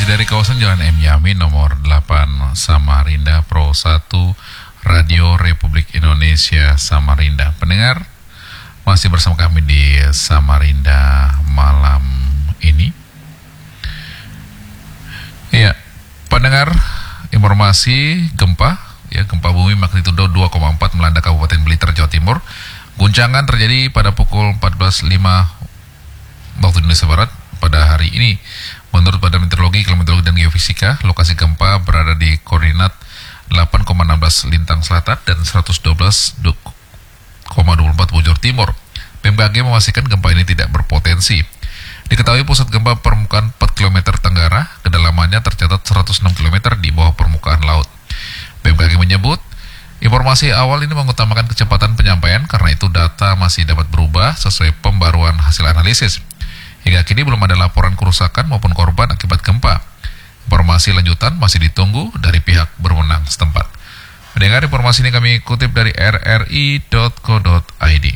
Masih dari kawasan Jalan M. Yamin nomor 8 Samarinda Pro 1 Radio Republik Indonesia Samarinda. Pendengar, masih bersama kami di Samarinda malam ini. Ya, pendengar, informasi gempa bumi magnitudo 2,4 melanda Kabupaten Blitar, Jawa Timur. Guncangan terjadi pada pukul 14.05 waktu Indonesia Barat pada hari ini. Menurut Badan Meteorologi, Klimatologi, dan Geofisika, lokasi gempa berada di koordinat 8,16 lintang selatan dan 112,24 bujur timur. BMKG memastikan gempa ini tidak berpotensi. Diketahui pusat gempa permukaan 4 km tenggara, kedalamannya tercatat 106 km di bawah permukaan laut. BMKG menyebut, informasi awal ini mengutamakan kecepatan penyampaian karena itu data masih dapat berubah sesuai pembaruan hasil analisis. Hingga kini belum ada laporan kerusakan maupun korban akibat gempa. Informasi lanjutan masih ditunggu dari pihak berwenang setempat. Mendengar informasi ini kami kutip dari rri.co.id.